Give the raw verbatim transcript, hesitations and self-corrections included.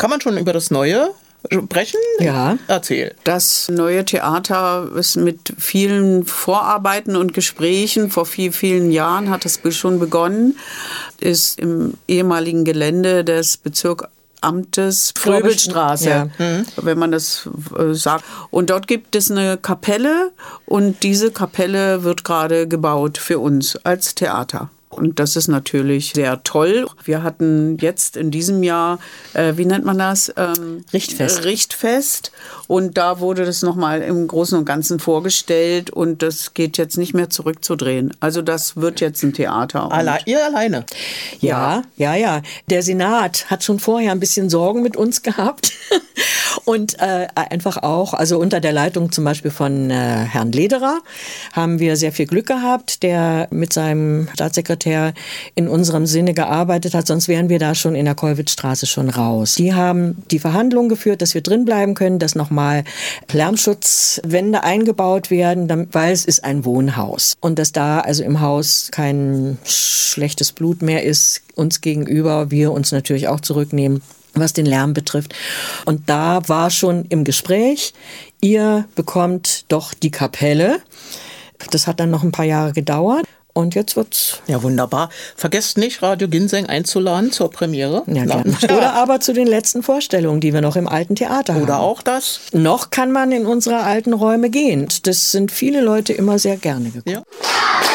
Kann man schon über das Neue sprechen? Ja. Erzähl. Das neue Theater ist mit vielen Vorarbeiten und Gesprächen, vor vielen, vielen Jahren hat es schon begonnen, ist im ehemaligen Gelände des Bezirks Amtes Fröbelstraße, ja. mhm. wenn man das äh, sagt. Und dort gibt es eine Kapelle und diese Kapelle wird gerade gebaut für uns als Theater. Und das ist natürlich sehr toll. Wir hatten jetzt in diesem Jahr, äh, wie nennt man das? Ähm, Richtfest. Richtfest. Und da wurde das nochmal im Großen und Ganzen vorgestellt. Und das geht jetzt nicht mehr zurückzudrehen. Also das wird jetzt ein Theater. Alle, ihr alleine? Ja, ja, ja. Der Senat hat schon vorher ein bisschen Sorgen mit uns gehabt. Und äh, einfach auch, also unter der Leitung zum Beispiel von äh, Herrn Lederer haben wir sehr viel Glück gehabt, der mit seinem Staatssekretär in unserem Sinne gearbeitet hat, sonst wären wir da schon in der Kollwitzstraße schon raus. Die haben die Verhandlungen geführt, dass wir drin bleiben können, dass nochmal Lärmschutzwände eingebaut werden, weil es ist ein Wohnhaus. Und dass da also im Haus kein schlechtes Blut mehr ist uns gegenüber, wir uns natürlich auch zurücknehmen, was den Lärm betrifft. Und da war schon im Gespräch, ihr bekommt doch die Kapelle. Das hat dann noch ein paar Jahre gedauert. Und jetzt wird's. Ja, wunderbar. Vergesst nicht, Radio Ginseng einzuladen zur Premiere. Ja, gerne. Oder aber zu den letzten Vorstellungen, die wir noch im alten Theater haben. Oder auch das. Noch kann man in unsere alten Räume gehen. Das sind viele Leute immer sehr gerne gekommen. Ja.